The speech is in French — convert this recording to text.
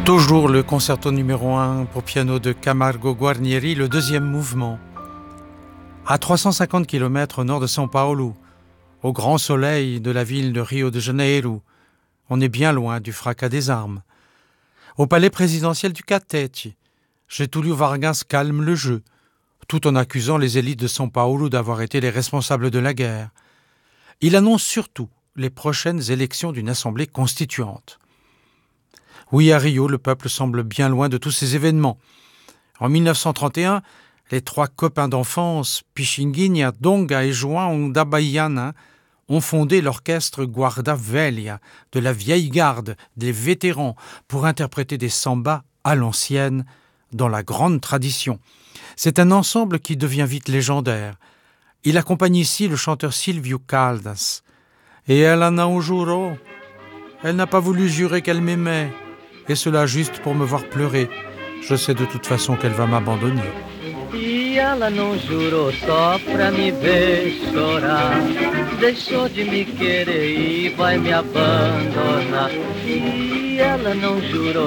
Toujours le concerto numéro 1 pour piano de Camargo Guarnieri, le deuxième mouvement. À 350 km au nord de São Paulo, au grand soleil de la ville de Rio de Janeiro, on est bien loin du fracas des armes. Au palais présidentiel du Catete, Getúlio Vargas calme le jeu, tout en accusant les élites de São Paulo d'avoir été les responsables de la guerre. Il annonce surtout les prochaines élections d'une assemblée constituante. Oui, à Rio, le peuple semble bien loin de tous ces événements. En 1931, les trois copains d'enfance, Pixinguinha, Donga et João da Baiana, ont fondé l'orchestre Guarda Velha, de la vieille garde, des vétérans, pour interpréter des sambas à l'ancienne, dans la grande tradition. C'est un ensemble qui devient vite légendaire. Il accompagne ici le chanteur Silvio Caldas. Et ela não jurou. Elle n'a pas voulu jurer qu'elle m'aimait. Et cela juste pour me voir pleurer. Je sais de toute façon qu'elle va m'abandonner. E ela não jurou só pra me ver chorar. Deixou de me querer e vai me abandonar. E ela não jurou